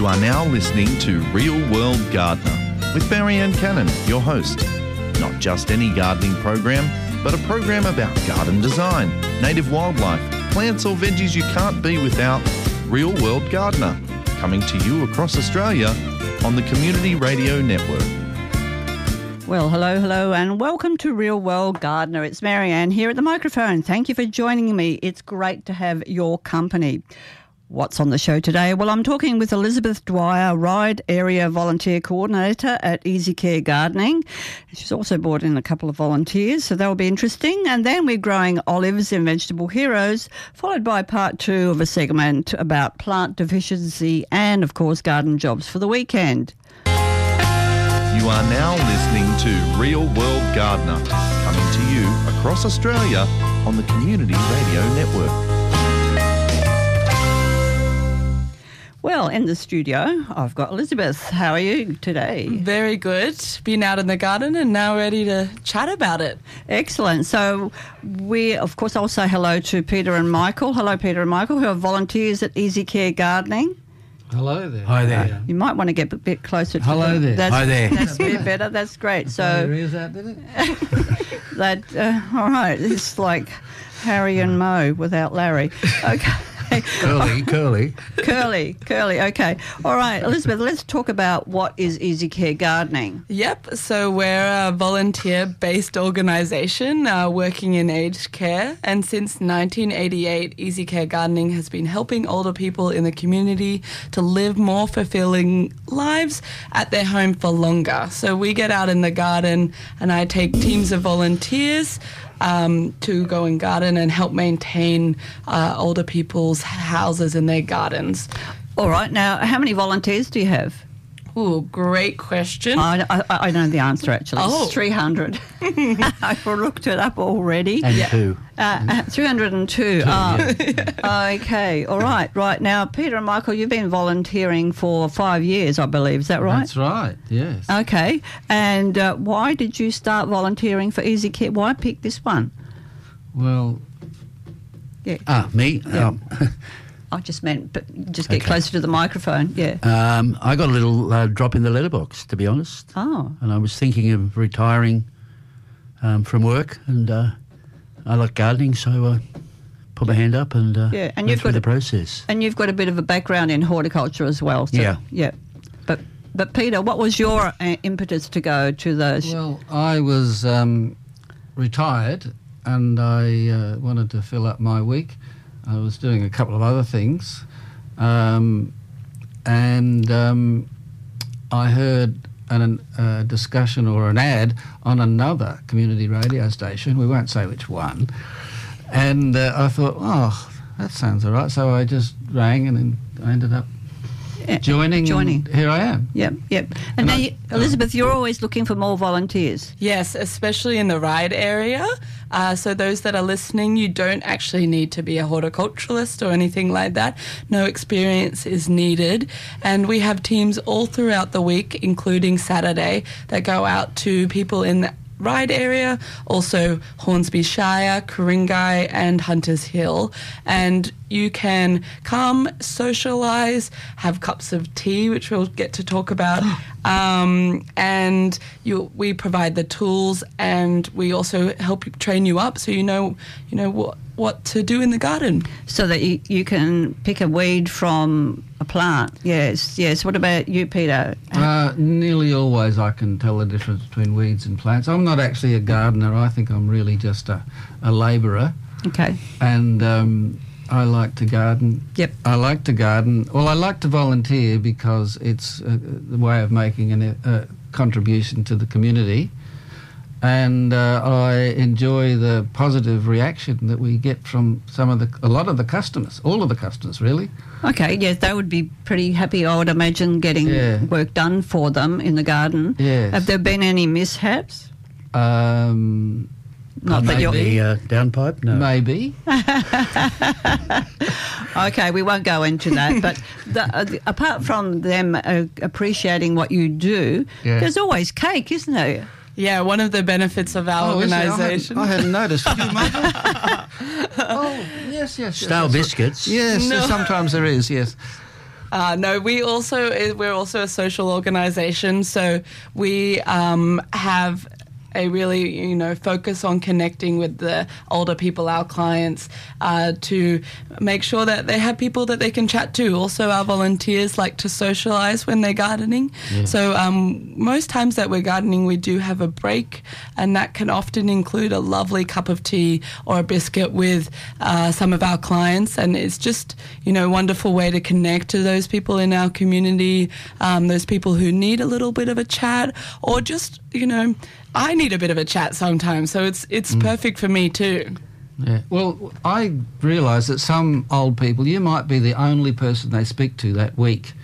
You are now listening to Real World Gardener with Marianne Cannon, your host. Not just any gardening program, but a program about garden design, native wildlife, plants or veggies you can't be without. Real World Gardener, coming to you across Australia on the Community Radio Network. Well, hello, and welcome to Real World Gardener. It's Marianne here at the microphone. Thank you for joining me. It's great to have your company. What's on the show today? Well, I'm talking with Elizabeth Dwyer, Ryde Area Volunteer Coordinator at Easy Care Gardening. She's also brought in a couple of volunteers, so that'll be interesting. And then we're growing olives in Vegetable Heroes, followed by part 2 of a segment about plant deficiency and, of course, garden jobs for the weekend. You are now listening to Real World Gardener, coming to you across Australia on the Community Radio Network. Well, in the studio, I've got Elizabeth. How are you today? Very good. Been out in the garden and now ready to chat about it. Excellent. So of course, I'll say hello to Peter and Michael. Hello, Peter and Michael, who are volunteers at Easy Care Gardening. Hello there. Hi there. You might want to get a bit closer to Hello there. Hi there. That's a bit better. That's great. So Your ears out, did it? all right. It's like Harry and Mo without Larry. Okay. Curly. Curly. Okay. All right, Elizabeth, let's talk about what is Easy Care Gardening. Yep. So we're a volunteer-based organisation working in aged care. And since 1988, Easy Care Gardening has been helping older people in the community to live more fulfilling lives at their home for longer. So we get out in the garden and I take teams of volunteers to go and garden and help maintain older people's houses and their gardens. All right. Now, how many volunteers do you have? Ooh, great question. I know the answer, actually. Oh. It's 300. I've looked it up already. And two. 302. Okay. All right. Right. Now, Peter and Michael, you've been volunteering for 5 years, I believe. Is that right? That's right, yes. Okay. And why did you start volunteering for Easy Care? Why pick this one? Well, Yeah. Me? Yeah. I just meant, but just get closer to the microphone. Yeah. I got a little drop in the letterbox, to be honest. Oh. And I was thinking of retiring from work, and I like gardening, so I put my hand up and and went through the process. And you've got a bit of a background in horticulture as well. So, Yeah. Yeah. But Peter, what was your impetus to go to the... well, I was retired and I wanted to fill up my week. I was doing a couple of other things, and I heard a discussion or an ad on another community radio station. We won't say which one. And I thought, oh, that sounds all right. So I just rang and then I ended up joining. And here I am. Yep. And now, Elizabeth, you're always looking for more volunteers. Yes, especially in the Ryde area. So those that are listening, you don't actually need to be a horticulturalist or anything like that. No experience is needed. And we have teams all throughout the week, including Saturday, that go out to people in the Ryde area, also Hornsby Shire, Ku-ring-gai and Hunters Hill. And you can come, socialise, have cups of tea, which we'll get to talk about, and we provide the tools, and we also help train you up so you know what to do in the garden. So that you can pick a weed from a plant. Yes. What about you, Peter? Nearly always I can tell the difference between weeds and plants. I'm not actually a gardener. I think I'm really just a labourer. Okay. And I like to garden. Yep. I like to garden. Well, I like to volunteer because it's the way of making a contribution to the community. And I enjoy the positive reaction that we get from a lot of the customers, all of the customers, really. Okay, yes, they would be pretty happy, I would imagine, getting work done for them in the garden. Yes. Have there been any mishaps? Not that the downpipe? No. Maybe. Okay, we won't go into that. But apart from them appreciating what you do, there's always cake, isn't there? Yeah, one of the benefits of our organisation. I hadn't noticed. Did you, Michael? Oh, yes. Stale biscuits. Yes, No. sometimes there is, yes. No, we're also a social organisation, so we have a really, focus on connecting with the older people, our clients, to make sure that they have people that they can chat to. Also, our volunteers like to socialise when they're gardening. Yeah. So most times that we're gardening, we do have a break, and that can often include a lovely cup of tea or a biscuit with some of our clients. And it's just, a wonderful way to connect to those people in our community, those people who need a little bit of a chat, or just, I need a bit of a chat sometimes, so it's perfect for me too. Yeah. Well, I realise that some old people, you might be the only person they speak to that week,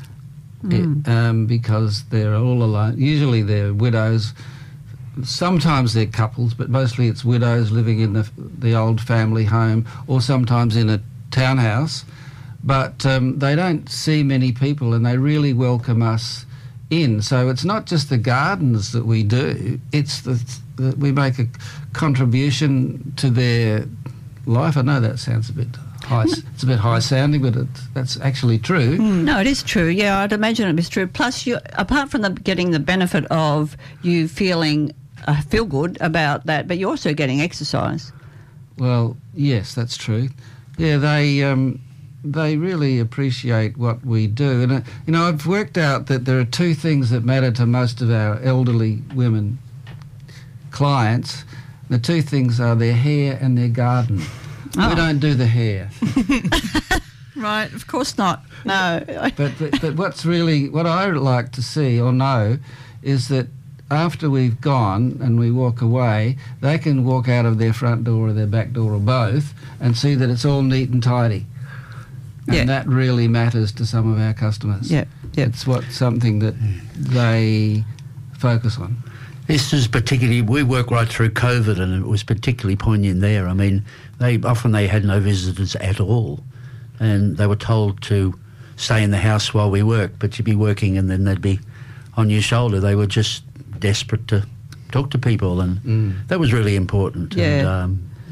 because they're all alone. Usually they're widows. Sometimes they're couples, but mostly it's widows living in the old family home, or sometimes in a townhouse. But they don't see many people, and they really welcome us in. So it's not just the gardens that we do, it's that we make a contribution to their life. I know that sounds a bit high, it's a bit high sounding, but that's actually true. No, it is true. Yeah, I'd imagine it is true. Plus, apart from getting the benefit of you feeling feel good about that, but you're also getting exercise. Well, yes, that's true. Yeah, they really appreciate what we do. And, I've worked out that there are two things that matter to most of our elderly women clients. The two things are their hair and their garden. We don't do the hair. Right, of course not. No. But what I like to see or know is that after we've gone and we walk away, they can walk out of their front door or their back door or both and see that it's all neat and tidy. And that really matters to some of our customers. Yeah. It's something that they focus on. This is particularly, we work right through COVID, and it was particularly poignant there. I mean, they had no visitors at all, and they were told to stay in the house while we worked, but you'd be working and then they'd be on your shoulder. They were just desperate to talk to people, and that was really important. Yeah.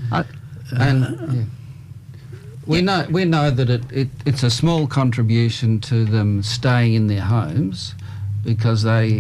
We know that it's a small contribution to them staying in their homes, because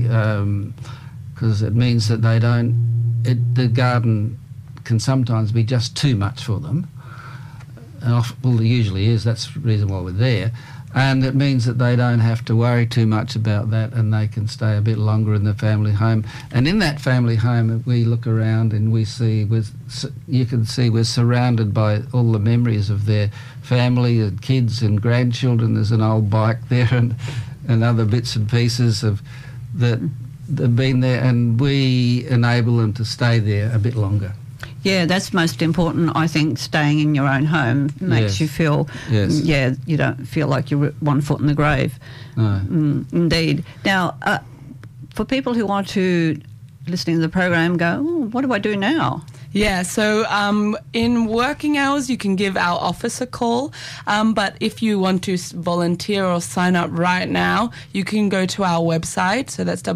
it means that they don't. The garden can sometimes be just too much for them. Well, it usually is. That's the reason why we're there. And it means that they don't have to worry too much about that, and they can stay a bit longer in the family home. And in that family home, we look around and we see, you can see we're surrounded by all the memories of their family and kids and grandchildren. There's an old bike there and other bits and pieces that have been there, and we enable them to stay there a bit longer. Yeah, that's most important, I think. Staying in your own home makes you feel, you don't feel like you're one foot in the grave. No. Indeed. Now, for people who want to, listening to the program, go, what do I do now? Yeah, so in working hours, you can give our office a call. But if you want to volunteer or sign up right now, you can go to our website. So that's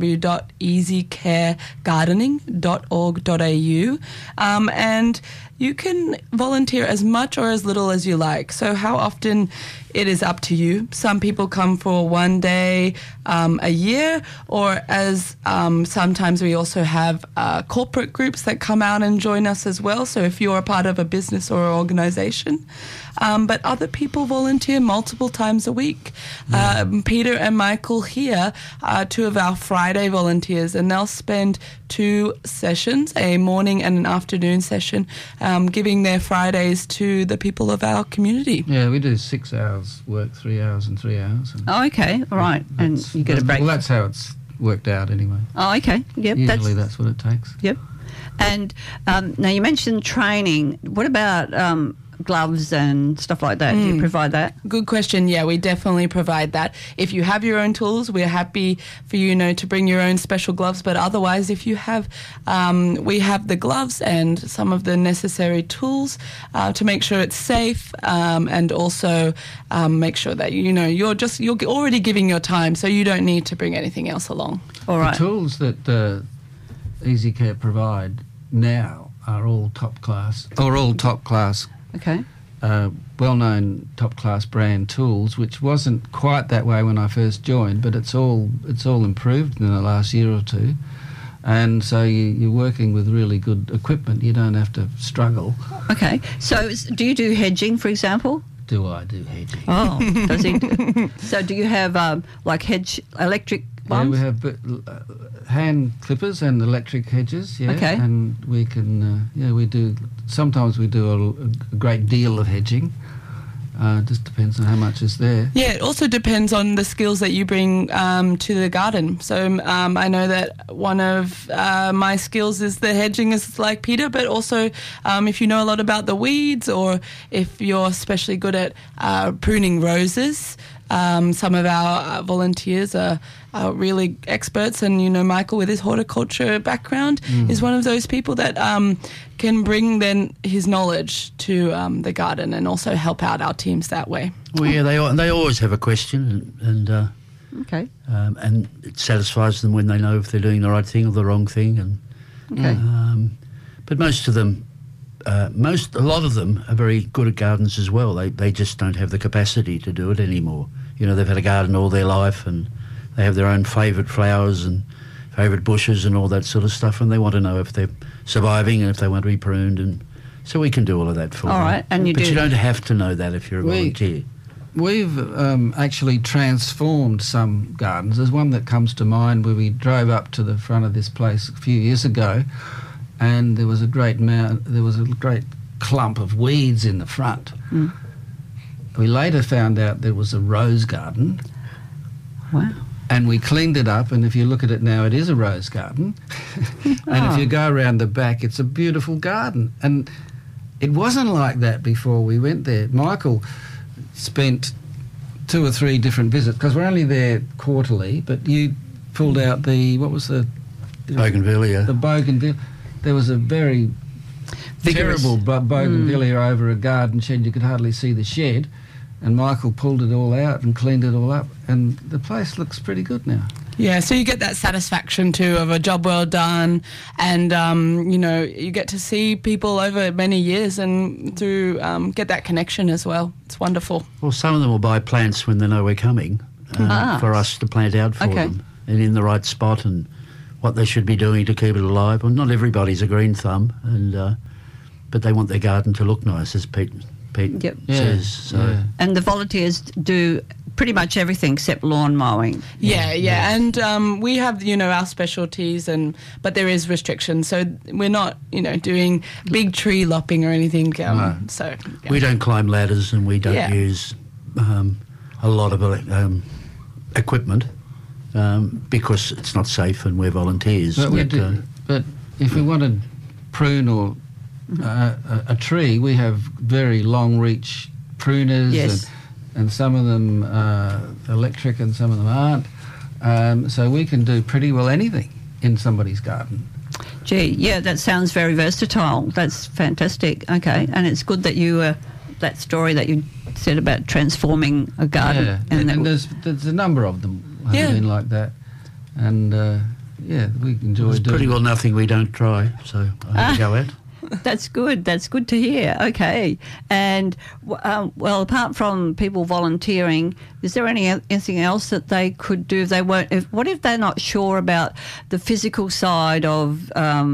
www.easycaregardening.org.au. And you can volunteer as much or as little as you like. So how often, it is up to you. Some people come for one day a year, or as sometimes we also have corporate groups that come out and join us as well. So if you're a part of a business or organisation, but other people volunteer multiple times a week. Peter and Michael here are two of our Friday volunteers, and they'll spend 2 sessions, a morning and an afternoon session, giving their Fridays to the people of our community. Yeah, we do 6 hours work, 3 hours and 3 hours. Oh, okay, all right. And you get a break. Well, that's how it's worked out anyway. Oh, okay. Yep. Usually that's what it takes. Yep. And now you mentioned training. What about gloves and stuff like that? Do you provide that? Good question. Yeah, we definitely provide that. If you have your own tools, we're happy for you to bring your own special gloves. But otherwise, if you have, we have the gloves and some of the necessary tools to make sure it's safe, and also make sure that you're already giving your time, so you don't need to bring anything else along. All right. The tools that Easy Care provide now are all top class. Okay. well-known top-class brand tools, which wasn't quite that way when I first joined, but it's all improved in the last year or two. And so you're working with really good equipment. You don't have to struggle. Okay. So do you do hedging, for example? Do I do hedging? Oh, does he? So do you have like hedge electric ones? Yeah, we have hand clippers and electric hedges. Yeah. Okay. And we can. We do. Sometimes we do a great deal of hedging. Just depends on how much is there. Yeah, it also depends on the skills that you bring to the garden. So I know that one of my skills is the hedging is like Peter, but also if you know a lot about the weeds, or if you're especially good at pruning roses. Some of our volunteers are really experts, and Michael, with his horticulture background, is one of those people that can bring then his knowledge to the garden and also help out our teams that way. Well, yeah, they always have a question, and Okay. and it satisfies them when they know if they're doing the right thing or the wrong thing. And Okay. but most of them. A lot of them are very good at gardens as well. They just don't have the capacity to do it anymore. They've had a garden all their life, and they have their own favourite flowers and favourite bushes and all that sort of stuff, and they want to know if they're surviving and if they want to be pruned, and so we can do all of that for them. All right, and but you don't have to know that if you're a volunteer. We've actually transformed some gardens. There's one that comes to mind where we drove up to the front of this place a few years ago, and there was a great clump of weeds in the front. Mm. We later found out there was a rose garden. Wow. And we cleaned it up, and if you look at it now, it is a rose garden. And if you go around the back, it's a beautiful garden. And it wasn't like that before we went there. Michael spent 2 or 3 different visits, because we're only there quarterly, but you pulled out Bougainvillea. The bougainvillea. There was a very Vigorous. terrible bougainvillea over a garden shed. You could hardly see the shed. And Michael pulled it all out and cleaned it all up. And the place looks pretty good now. Yeah, so you get that satisfaction too of a job well done, and you get to see people over many years and through get that connection as well. It's wonderful. Well, some of them will buy plants when they know we're coming for us to plant out for them, and in the right spot, and what they should be doing to keep it alive. Well, not everybody's a green thumb, and but they want their garden to look nice, as Pete Yep. says. So. Yeah. And the volunteers do pretty much everything except lawn mowing. Yeah. And we have, our specialties, but there is restrictions. So we're not, doing big tree lopping or anything. No. So yeah. We don't climb ladders, and we don't use a lot of equipment because it's not safe, and we're volunteers. But if we want to prune or a tree, we have very long reach pruners. Yes. And some of them are electric and some of them aren't. So we can do pretty well anything in somebody's garden. Gee, yeah, that sounds very versatile. That's fantastic. Okay, and it's good that you, that story that you said about transforming a garden. Yeah, and there's a number of them have been like that. And we enjoy There's doing pretty it. well nothing we don't try, so I have to go at. That's good. That's good to hear. Okay. And, well, apart from people volunteering, is there anything else that they could do if they weren't? What if they're not sure about the physical side of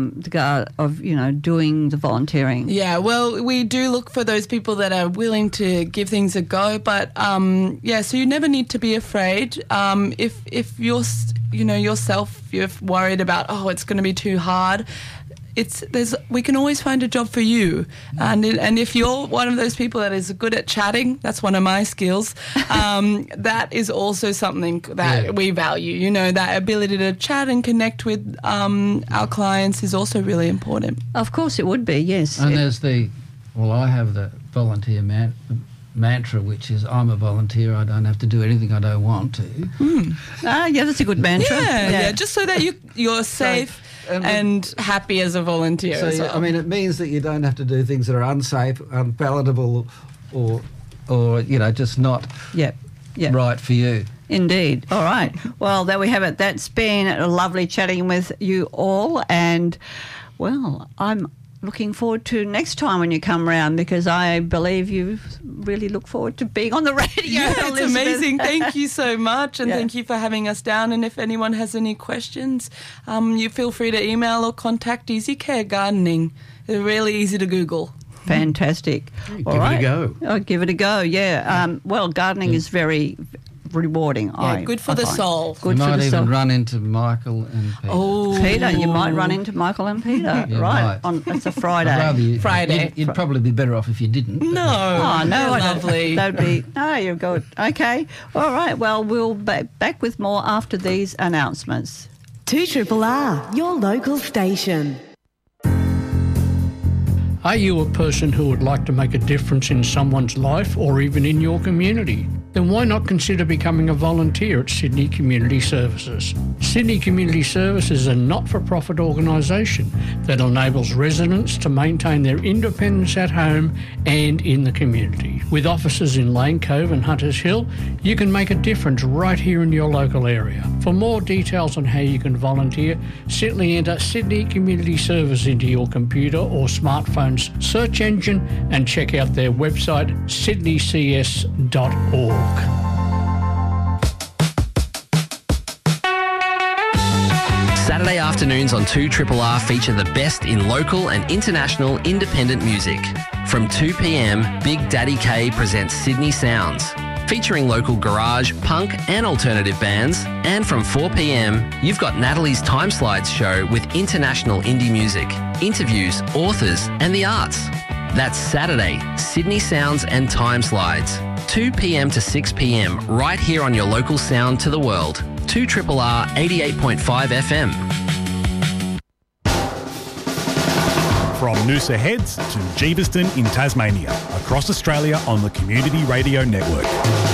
doing the volunteering? Yeah, well, we do look for those people that are willing to give things a go. But so you never need to be afraid. If you're, yourself, you're worried about, it's going to be too hard. We can always find a job for you, and if you're one of those people that is good at chatting, that's one of my skills. That is also something that we value. That ability to chat and connect with our clients is also really important. Of course, it would be. Yes. And there's I have the volunteer mantra, which is, I'm a volunteer, I don't have to do anything I don't want to. Yeah, that's a good mantra. Yeah, just so that you're safe. And happy as a volunteer as well. I mean, it means that you don't have to do things that are unsafe, unpalatable, or just not right for you. Indeed. All right. Well, there we have it. That's been lovely chatting with you all, and well, I'm looking forward to next time when you come round, because I believe you really look forward to being on the radio. Yeah, it's Elizabeth. amazing. Thank you so much, and Yeah. thank you for having us down. And if anyone has any questions, you feel free to email or contact Easy Care Gardening. They're really easy to Google. Fantastic. Give it a go. Oh, give it a go, yeah. Well, gardening is very rewarding. Yeah, good for the find. soul. Good you for might the even soul. run into Michael and Peter. Oh, Peter, you might run into Michael and Peter, You right? might. It's a I'd Friday. rather Friday. You'd probably be better off if you didn't. No. Oh, no, they're I don't. lovely. That'd be, no, you're good. Okay. All right. Well, we'll be back with more after these announcements. 2RRR, your local station. Are you a person who would like to make a difference in someone's life or even in your community? Then why not consider becoming a volunteer at Sydney Community Services? Sydney Community Services is a not-for-profit organisation that enables residents to maintain their independence at home and in the community. With offices in Lane Cove and Hunters Hill, you can make a difference right here in your local area. For more details on how you can volunteer, simply enter Sydney Community Service into your computer or smartphone's search engine and check out their website, sydneycs.org. Saturday afternoons on 2RRR feature the best in local and international independent music. From 2 p.m, Big Daddy K presents Sydney Sounds, featuring local garage, punk and alternative bands. And from 4 p.m, you've got Natalie's Time Slides show with international indie music, interviews, authors and the arts. That's Saturday, Sydney Sounds and Time Slides, 2 p.m. to 6 p.m, right here on your local sound to the world. 2RRR 88.5 FM. From Noosa Heads to Jeeverston in Tasmania, across Australia on the Community Radio Network.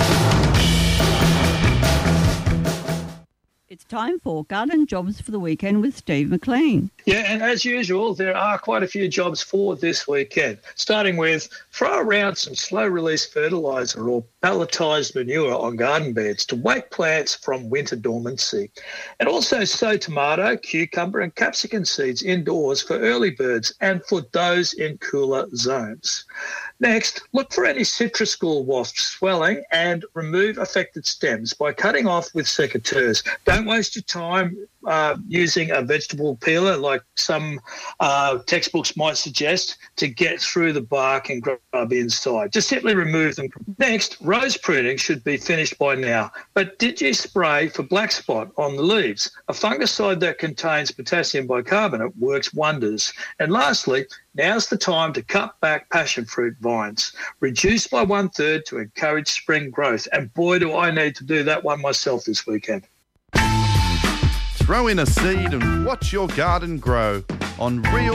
It's time for Garden Jobs for the Weekend with Steve McLean. Yeah, and as usual, there are quite a few jobs for this weekend, starting with throw around some slow-release fertiliser or palletised manure on garden beds to wake plants from winter dormancy. And also sow tomato, cucumber and capsicum seeds indoors for early birds and for those in cooler zones. Next, look for any citrus gall wasps swelling and remove affected stems by cutting off with secateurs. Don't waste your time using a vegetable peeler like some textbooks might suggest to get through the bark and grub inside. Just simply remove them. Next, rose pruning should be finished by now. But did you spray for black spot on the leaves? A fungicide that contains potassium bicarbonate works wonders. And lastly, now's the time to cut back passion fruit vines. Reduce by 1/3 to encourage spring growth. And boy, do I need to do that one myself this weekend. Throw in a seed and watch your garden grow on Real